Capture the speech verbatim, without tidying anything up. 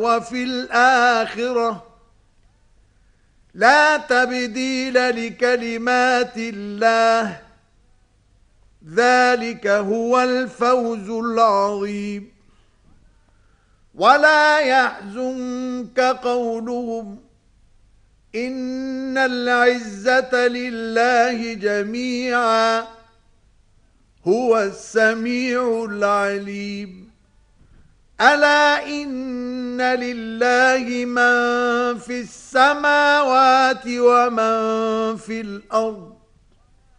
وفي الآخرة لا تبديل لكلمات الله ذلك هو الفوز العظيم. ولا يحزنك قولهم إن العزة لله جميعا هو السميع العليم. ألا إن لله من في السماوات ومن في الأرض